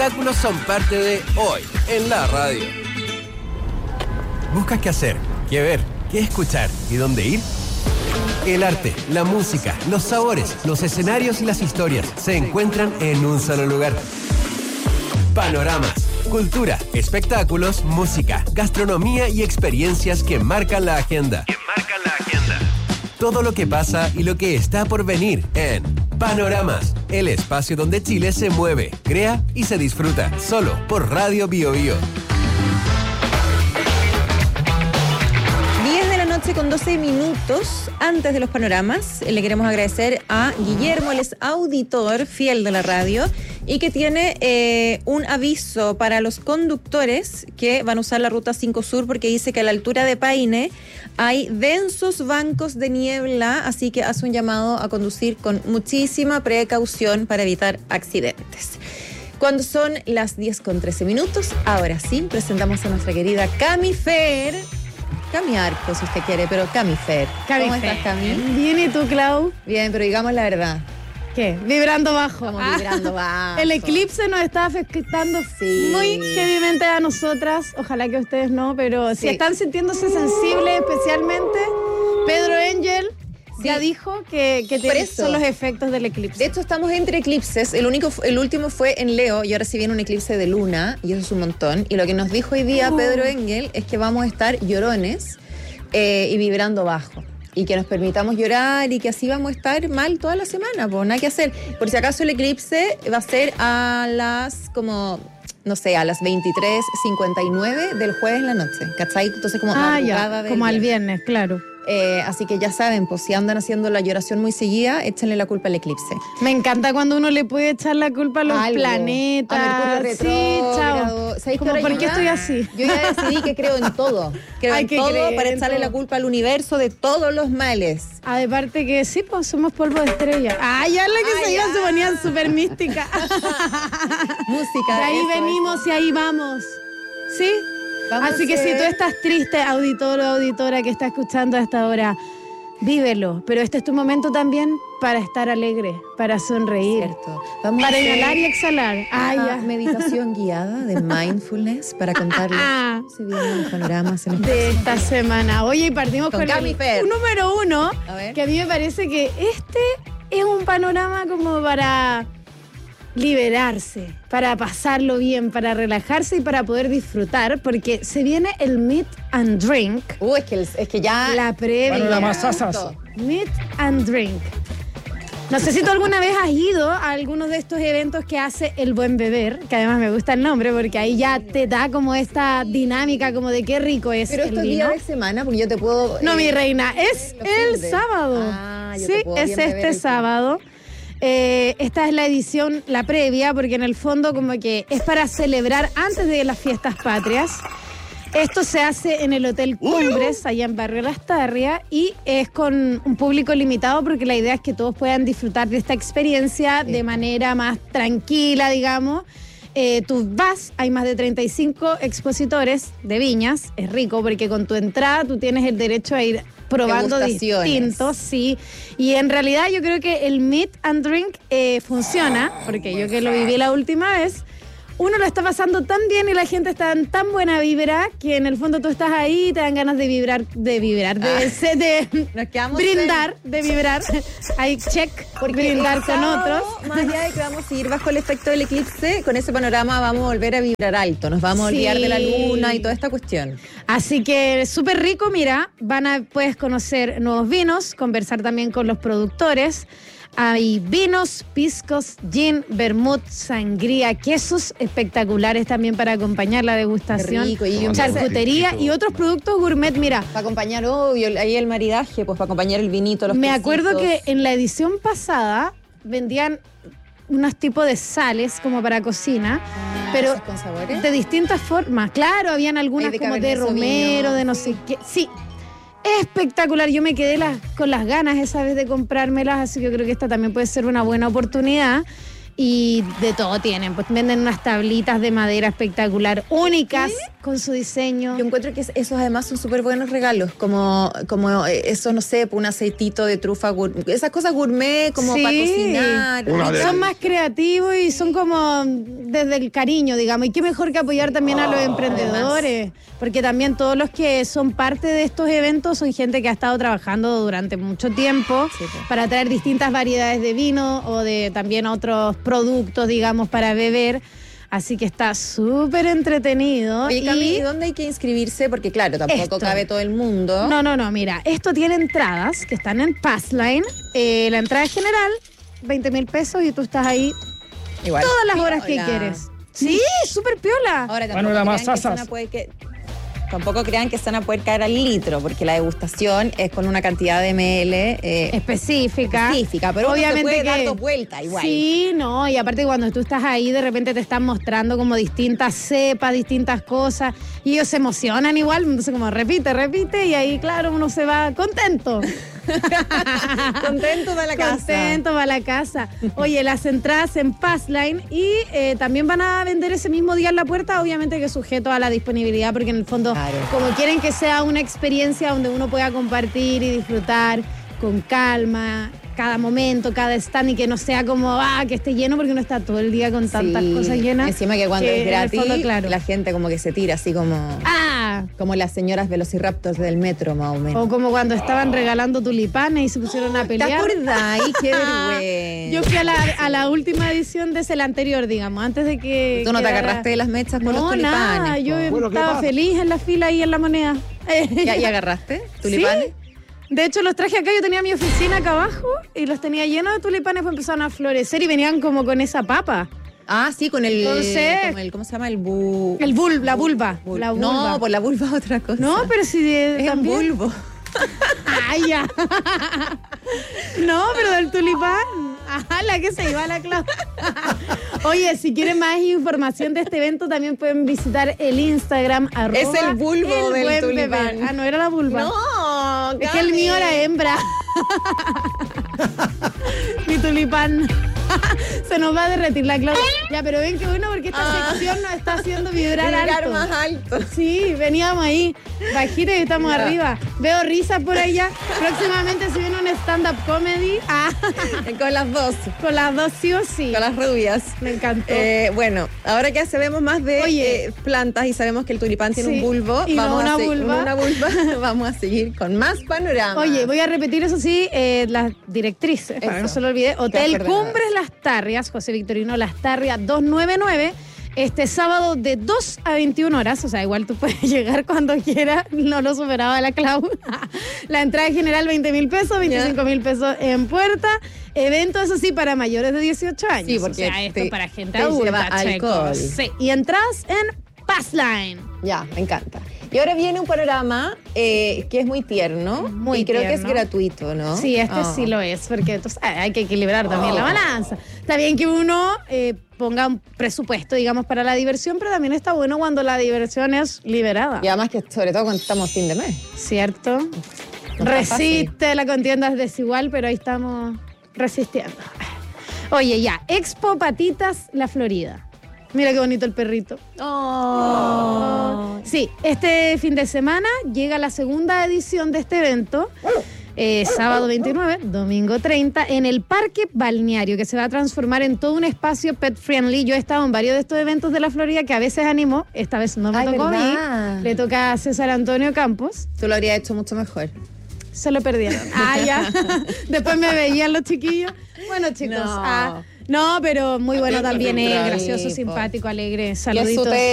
espectáculos son parte de Hoy en la Radio. ¿Buscas qué hacer, qué ver, qué escuchar y dónde ir? El arte, la música, los sabores, los escenarios y las historias se encuentran en un solo lugar. Panoramas, cultura, espectáculos, música, gastronomía y experiencias que marcan la agenda. Todo lo que pasa y lo que está por venir en Panoramas, el espacio donde Chile se mueve, crea y se disfruta, solo por Radio Bio Bio. 10 de la noche con 12 minutos. Antes de los panoramas, le queremos agradecer a Guillermo, él es auditor fiel de la radio y que tiene un aviso para los conductores que van a usar la ruta 5 Sur, porque dice que a la altura de Paine hay densos bancos de niebla, así que hace un llamado a conducir con muchísima precaución para evitar accidentes. Cuando son las 10 con 13 minutos, ahora sí, presentamos a nuestra querida Cami Fer. Cami Arco, si usted quiere, pero Cami Fer. ¿Cómo estás, Cami? Bien, ¿y tú, Clau? Bien, pero digamos la verdad. ¿Qué? Vibrando bajo. Estamos vibrando bajo. El eclipse nos está afectando muy heavymente a nosotras. Ojalá que ustedes no, pero si están sintiéndose sensibles, especialmente Pedro Engel ya dijo que son los efectos del eclipse. De hecho, estamos entre eclipses. El último fue en Leo y ahora se viene un eclipse de luna y eso es un montón. Y lo que nos dijo hoy día Pedro Engel es que vamos a estar llorones y vibrando bajo. Y que nos permitamos llorar y que así vamos a estar mal toda la semana, pues nada que hacer. Por si acaso el eclipse va a ser a las a las 23:59 del jueves en la noche, ¿cachai? Entonces como madrugada del como al viernes. viernes, claro. Así que ya saben, pues si andan haciendo la lloración muy seguida, échenle la culpa al eclipse. Me encanta cuando uno le puede echar la culpa a los planetas. A Mercurio retrógrado. Sí, chao. ¿Por qué estoy así? Yo ya decidí que creo en todo. Creo en todo para echarle la culpa al universo de todos los males. Aparte que sí, pues somos polvo de estrella. Ya la que se iban se ponían súper mística. Música. De ahí venimos y ahí vamos. ¿Sí? Así que si tú estás triste, auditor o auditora que está escuchando a esta hora, vívelo. Pero este es tu momento también para estar alegre, para sonreír. Cierto. Para inhalar y exhalar. Meditación guiada de mindfulness para contarles se vienen los panoramas de esta semana. Oye, y partimos con Cami Fer. Número 1, que a mí me parece que este es un panorama como para liberarse, para pasarlo bien, para relajarse y para poder disfrutar, porque se viene el Meet and Drink. Es que ya la previa. Bueno, la masasazo. Meet and Drink. No sé si tú alguna vez has ido a algunos de estos eventos que hace El Buen Beber, que además me gusta el nombre porque ahí ya te da como esta dinámica como de qué rico es pero el estos vino. días de semana, porque yo te puedo... No, mi reina, es el sábado. Sí, es este sábado. Esta es la edición, la previa, porque en el fondo como que es para celebrar antes de las fiestas patrias. Esto se hace en el Hotel Cumbres, allá en Barrio Lastarria, y es con un público limitado porque la idea es que todos puedan disfrutar de esta experiencia de manera más tranquila, digamos. Tú vas, hay más de 35 expositores de viñas, es rico porque con tu entrada tú tienes el derecho a ir probando distintos, sí. Y en realidad yo creo que el Meet and Drink funciona, porque yo que lo viví la última vez, uno lo está pasando tan bien y la gente está en tan buena vibra que en el fondo tú estás ahí y te dan ganas de brindar, de vibrar. Ahí check, porque brindar con otros. Más allá de que vamos a seguir bajo el efecto del eclipse, con ese panorama vamos a volver a vibrar alto, nos vamos a olvidar de la luna y toda esta cuestión. Así que súper rico, mira, puedes conocer nuevos vinos, conversar también con los productores. Hay vinos, piscos, gin, vermut, sangría, quesos espectaculares también para acompañar la degustación, rico, y charcutería y otros productos gourmet, mira. Para acompañar, obvio, ahí el maridaje, pues para acompañar el vinito, los Me quesitos. acuerdo que en la edición pasada vendían unos tipos de sales como para cocina, pero ¿con sabores? De distintas formas. Claro, habían algunas como de romero, de no sé qué. Sí. Espectacular, yo me quedé con las ganas esa vez de comprármelas, así que yo creo que esta también puede ser una buena oportunidad. Y de todo tienen, pues venden unas tablitas de madera espectacular, únicas, con su diseño. Yo encuentro que esos además son súper buenos regalos, como eso, no sé, un aceitito de trufa, esas cosas gourmet, como para cocinar. Son más creativos y son como desde el cariño, digamos. Y qué mejor que apoyar también a los emprendedores, porque también todos los que son parte de estos eventos son gente que ha estado trabajando durante mucho tiempo para traer distintas variedades de vino o de también otros productos, digamos, para beber. Así que está súper entretenido. Oye, ¿y dónde hay que inscribirse? Porque claro, tampoco cabe todo el mundo. No, mira, esto tiene entradas que están en Passline. La entrada es general, 20,000 pesos, y tú estás ahí igual todas las horas que quieres. Sí, súper piola. Ahora tampoco crean que se van a poder caer al litro, porque la degustación es con una cantidad de ml específica, pero obviamente puede dar 2 vueltas igual. Sí, no, y aparte cuando tú estás ahí, de repente te están mostrando como distintas cepas, distintas cosas, y ellos se emocionan igual, entonces como repite, y ahí claro, uno se va contento. Contento va a la casa. Oye, las entradas en Passline y también van a vender ese mismo día en la puerta, obviamente que sujeto a la disponibilidad, porque en el fondo, como quieren que sea una experiencia donde uno pueda compartir y disfrutar con calma cada momento, cada stand, y que no sea como que esté lleno, porque uno está todo el día con tantas cosas llenas. Encima que cuando es gratis, fondo, la gente como que se tira así como las señoras velociraptors del metro, más o menos. O como cuando estaban regalando tulipanes y se pusieron a pelear. ¿Te acordás? Ay, qué vergüenza. Yo fui a la última edición de la anterior, digamos, antes de que... ¿Tú no te agarraste de las mechas por los tulipanes? Nada, yo estaba feliz en la fila ahí en la Moneda. ¿Y agarraste tulipanes? Sí. De hecho, los traje acá, yo tenía mi oficina acá abajo y los tenía llenos de tulipanes, pues empezaron a florecer y venían como con esa papa. Ah, sí, con el... Entonces, ¿cómo se llama? La vulva. No, por la vulva otra cosa. No, pero si es también... un bulbo. Ay, ya. No, pero del tulipán. Ajá, la que se iba a la Clau. Oye, si quieren más información de este evento, también pueden visitar el Instagram @ Es el bulbo del tulipán. No era la vulva. No, es que el mío era hembra. Mi tulipán. Se nos va a derretir la Clau. Ya, pero ven que bueno, porque esta sección nos está haciendo vibrar alto. más alto. Sí, veníamos ahí, bajito, y estamos arriba. Veo risas por allá. Próximamente se viene un stand-up comedy. Con las dos. Con las dos, sí o sí. Con las rubias. Me encantó. Bueno, ahora que sabemos más de plantas y sabemos que el tulipán tiene un bulbo, y una vulva, vamos a seguir con más panoramas. Oye, voy a repetir eso sí, las directrices, para que no se lo olvide. Hotel Cumbres Las Tarrias, José Victorino Lastarria 299. Este sábado de 2 a 21 horas, o sea, igual tú puedes llegar cuando quieras, no lo superaba la Clau. La entrada general 20,000 pesos, 25,000 pesos en puerta. Evento, eso sí, para mayores de 18 años. Sí, porque o sea, esto para gente adulta, alcohol. Sí, y entradas en Passline. Ya, me encanta. Y ahora viene un panorama que es muy tierno. Muy creo tierno. Que es gratuito, ¿no? Sí, sí lo es, porque entonces, hay que equilibrar también la balanza. Está bien que uno ponga un presupuesto, digamos, para la diversión, pero también está bueno cuando la diversión es liberada. Y además que sobre todo cuando estamos fin de mes. ¿Cierto? Resiste, la contienda es desigual, pero ahí estamos resistiendo. Oye, ya, Expo Patitas La Florida. Mira qué bonito el perrito. Sí, este fin de semana llega la segunda edición de este evento. Sábado 29, domingo 30, en el Parque Balneario, que se va a transformar en todo un espacio pet friendly. Yo he estado en varios de estos eventos de la Florida que a veces animo, esta vez no me tocó a mí. Le toca a César Antonio Campos. Tú lo habrías hecho mucho mejor. Se lo perdieron. Ya. Después me veían los chiquillos. Bueno, chicos. No, pero muy bueno también, gracioso, simpático, alegre. Saluditos.